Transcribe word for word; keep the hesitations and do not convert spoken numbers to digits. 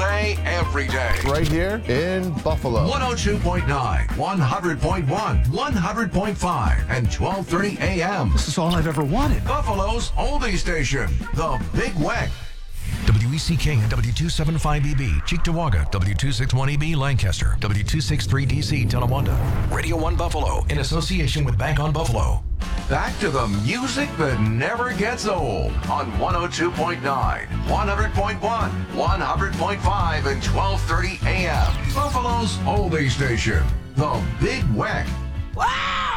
day, every day. Right here in Buffalo. one oh two point nine, one hundred point one, one hundred point five, and twelve thirty a m. This is all I've ever wanted. Buffalo's oldie station, The Big Weck. W E C K and W two seventy-five E B, Cheektowaga, W two sixty-one E B, Lancaster, W two sixty-three D C, Tonawanda. Radio one Buffalo, in association with Bank on Buffalo. Back to the music that never gets old on one oh two point nine, one hundred point one, one hundred point five, and twelve thirty a m. Buffalo's oldie station, The Big Weck. Wow!